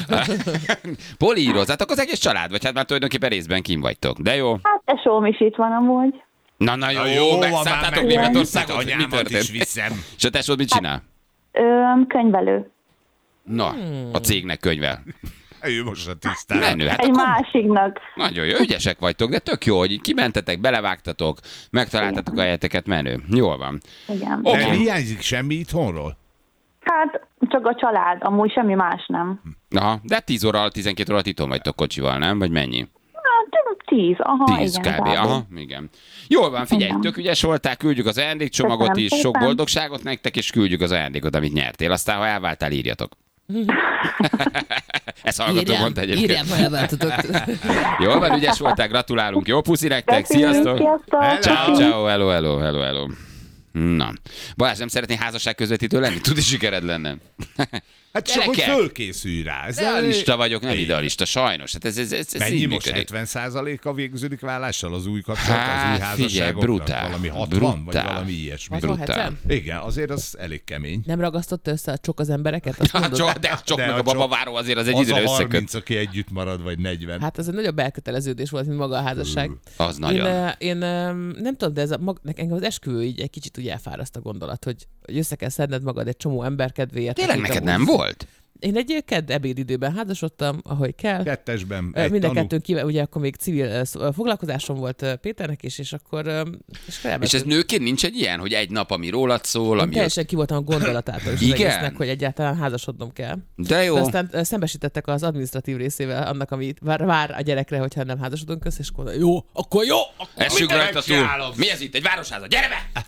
Polírozzátok az egész család, vagy hát már tulajdonképpen részben kim vagytok. De jó. Hát tesóm is itt van amúgy. Na jó, megszálltátok Németországot, mi anyámat is történt? viszem. És a tesód mit csinál? Könyvelő. Na, a cégnek könyvel. Ő most a tisztán. Menő, hát Egy akkor másiknak. nagyon jó, ügyesek vagytok, de tök jó, hogy kimentetek, belevágtatok, megtaláltatok a helyeteket, menő. Jól van. Igen. Oké. Nem hiányzik semmi itthonról? Hát csak a család, amúgy semmi más nem. Aha, de 10 óra, 12 óra itthon vagytok kocsival, nem? Vagy mennyi? Hát 10, aha, 10 igen. kb. Aha, igen. Jól van, figyelj, Igen. tök ügyes voltál, küldjük az ajándékcsomagot Köszönöm is, sok szépen. boldogságot nektek, és küldjük az ajándékot, amit nyertél. Aztán, ha elváltál, írjatok. Ezt hallgatom, mondta egyébként. Írjám, ha elváltatok. Jól van, ügyes voltál, gratulálunk. Jó puszi nektek, sziasztok! Sziasztok! Ciao, hello. Na. Balázs, nem szeretnél házasság közvetítő lenni? Tud, is sikered lenne. Hát csak, hogy Gyerekek! fölkészülj rá. Ez Idealista vagyok, nem Igen. idealista, sajnos. Hát ez Mennyi így most működik. 70%-a végződik vállással az új kapcsolat, az új Hát, figyelj, házasságoknak? brutál. Valami 60, vagy Brutál. valami ilyesmi. Brutál. 70? Igen, azért az elég kemény. Nem ragasztotta össze a csok az embereket? Azt mondod? De csak De meg a a babaváró azért az egy Az időre a összeköt. 30, aki együtt marad, vagy 40. Hát ez egy nagyobb elköteleződés volt, mint maga a házasság. Az nagyon. Én nem tudom, de ez engem az esküvő így egy kicsit úgy elfáraszt a gondolat, hogy össze kell szedned magad egy csomó ember kedvéért. Tényleg akik neked amúgy- nem volt? Én egy kedd ebédidőben házasodtam, ahogy kell. Kettesben Minden tanú. kettőnk kivel, ugye akkor még civil foglalkozásom volt Péternek is, és akkor... És ez nőként nincs egy ilyen, hogy egy nap, ami rólad szól, Én ami... teljesen ki voltam a gondolatától is az Igen? egésznek, hogy egyáltalán házasodnom kell. De jó. De aztán szembesítettek az adminisztratív részével annak, amit vár a gyerekre, hogyha nem házasodunk össze, és akkor jó, akkor jó! Essünk rajta túl. megcsinálom. Mi ez itt? Egy városháza? Gyere be!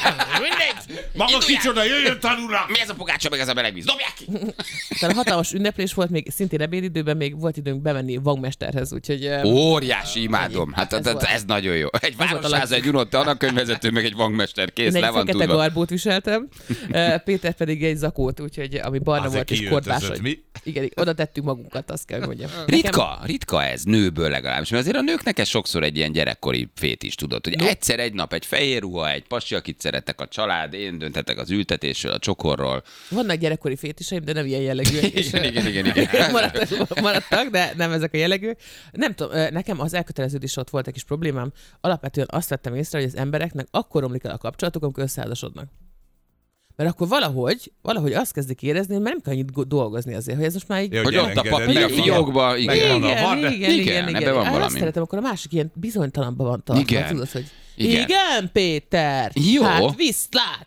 Mindegy! Maga Induljál! kicsoda, jöjjön tanulra! Mi ez a pogácsa, meg ez a melegvíz? Dobják ki! Aztán hatalmas ünneplés volt, még szintén ebédidőben még volt időnk bemenni Vagmesterhez, úgyhogy... Óriási, imádom. Hát Ez volt. ez nagyon jó. Egy volt a városháza, egy unott tanakkönyvvezető, meg egy vangmester. Kész, Én le egy van fekete tudva. garbót viseltem, Péter pedig egy zakót, úgyhogy ami barna Azért volt és kiöltözött, kortás. mi? Igen, oda tettük magunkat, azt kell, hogy mondjam. Ritka ez, nőből legalábbis. Mert azért a nőknek ez sokszor egy ilyen gyerekkori fét is, tudod, hogy egyszer egy nap egy fehér ruha, egy pasi, akit szeretek a család, én döntetek az ültetésről, a csokorról. Vannak gyerekkori fétiseim, de nem ilyen jellegűek. és, Igen. maradtak, de nem ezek a jellegűek. Nem tudom, nekem az elköteleződés ott volt egy kis problémám. Alapvetően azt vettem észre, hogy az embereknek akkor romlik el a kapcsolatuk, amikor összeházasodnak. Mert akkor valahogy azt kezdik érezni, hogy már nem kell annyit dolgozni azért, hogy ez most már így... Jó, Hogy ott a papír a fiókba, igen. Igen. ebben van Azt valami. szeretem, akkor a másik ilyen bizonytalanban van tartva. Igen. Tudod, hogy Igen. igen, Péter! Jó. Hát viszlát!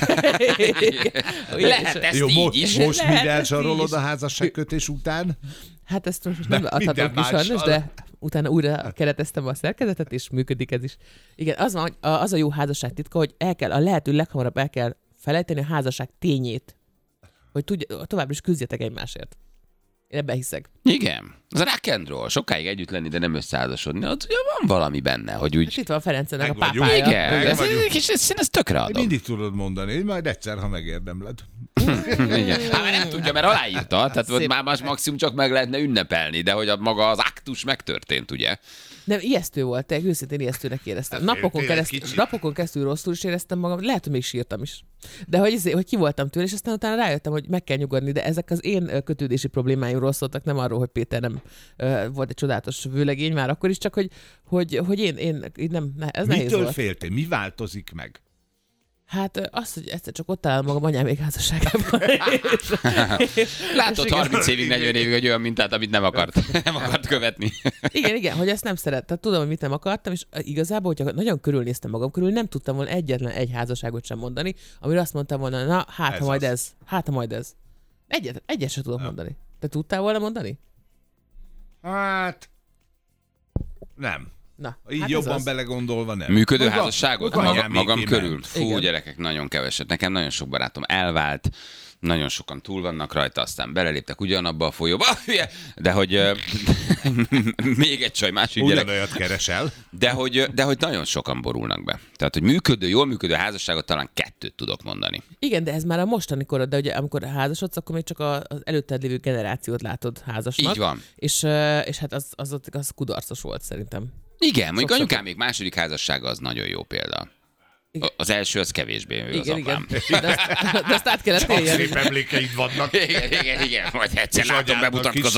Lehet ezt Jó, így is. most Lehet mivel ezt zsarolod is. a házasságkötés után? Hát ezt most nem De adhatom minden ki sajnos, mással. de utána újra kereteztem a szerkezetet, és működik ez is. Igen, az van, hogy az a jó házasság titka, hogy a lehető leghamarabb el kell felejteni a házasság tényét. Hogy továbbra is küzdjetek egymásért. Én ebben hiszek. Igen. Az a rock and roll. Sokáig együtt lenni, de nem összeházasodni. Ott ugye van valami benne, hogy És úgy... itt van Ferencenek a Meg vagyunk. pápája. Igen, Meg ez, vagyunk. és ez tökre adom. Mindig tudod mondani, majd egyszer, ha megérdemled. Igen. Hát már nem tudja, mert aláírta, tehát ott Szép. már más maximum csak meg lehetne ünnepelni, de hogy maga az aktus megtörtént, ugye? Nem, ijesztő volt, te őszintén ijesztőnek éreztem. Tényleg kicsit. Napokon keresztül rosszul is éreztem magam, lehet, hogy még sírtam is. De hogy ki voltam tőle, és aztán utána rájöttem, hogy meg kell nyugodni, de ezek az én kötődési problémáimról szóltak, nem arról, hogy Péter nem volt egy csodálatos vőlegény már akkor is, csak hogy én így nem, ez nehéz Mitől volt. féltél? Mi változik meg? Hát az, hogy egyszer csak ott találom magam anyám még házasságában. Látod 30 évig, 40 évig egy olyan mintát, amit nem akart követni. Igen, hogy ezt nem szerettem. Tudom, hogy mit nem akartam, és igazából, hogyha nagyon körülnéztem magam körül, nem tudtam volna egyetlen egy házasságot sem mondani, amire azt mondtam volna, na, hát ha majd ez. Egyet sem tudok mondani. Te tudtál volna mondani? Hát... Nem. Na, Így hát jobban ez az. belegondolva nem. Működő Maga- házasságot? maga Magam anyáméké körül. ment. Fú, Igen. gyerekek, nagyon keveset. Nekem nagyon sok barátom elvált, nagyon sokan túl vannak rajta, aztán beleléptek ugyanabba a folyóba, de hogy még egy csaj, másik gyerek, Ugyanolyat keresel. de hogy nagyon sokan borulnak be. Tehát, hogy jól működő házasságot talán 2 tudok mondani. Igen, de ez már a mostani korod, de ugye amikor házasodsz, akkor még csak az előtted lévő generációt látod házasnak. Így van. És hát az kudarcos volt szerintem. Igen, mondjuk Sokszor- anyukám még második házassága az nagyon jó példa. Igen. Az első az kevésbé, ő az apám. De azt át kellett Csak éljen. szép emlékeid vannak. Igen, majd egyszer És látom, anyádnak bemutatkozom